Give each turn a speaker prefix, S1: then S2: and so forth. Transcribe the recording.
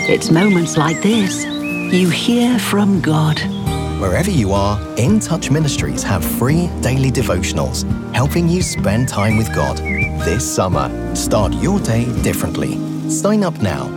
S1: It's moments like this you hear from God.
S2: Wherever you are, In Touch Ministries have free daily devotionals, helping you spend time with God. This summer, start your day differently. Sign up now